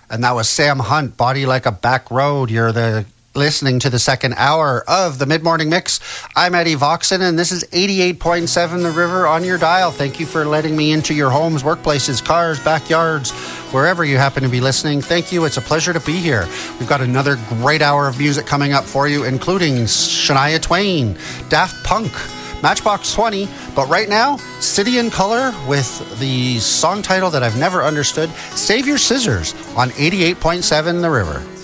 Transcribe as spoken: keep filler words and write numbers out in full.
And that was Sam Hunt, Body Like a Back Road. You're the listening to the second hour of the Mid-Morning Mix. I'm Eddie Voxon, and this is eighty-eight point seven The River on your dial. Thank you for letting me into your homes, workplaces, cars, backyards, wherever you happen to be listening. Thank you. It's a pleasure to be here. We've got another great hour of music coming up for you, including Shania Twain, Daft Punk, Matchbox twenty, but right now, City in Color with the song title that I've never understood, Save Your Scissors on eighty-eight point seven The River.